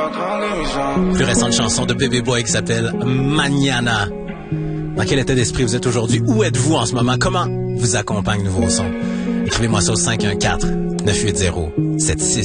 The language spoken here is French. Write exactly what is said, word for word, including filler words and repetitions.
Plus récente chanson de Baby Boy qui s'appelle Mañana. Dans quel état d'esprit vous êtes aujourd'hui? Où êtes-vous en ce moment? Comment vous accompagne nouveau son? Écrivez-moi ça au cinq un quatre, neuf huit zéro, sept six